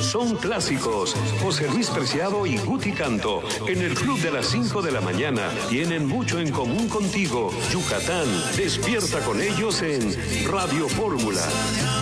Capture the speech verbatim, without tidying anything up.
son clásicos. José Luis Preciado y Guti Canto, en el Club de las cinco de la mañana, tienen mucho en común contigo. Yucatán, despierta con ellos en Radio Fórmula.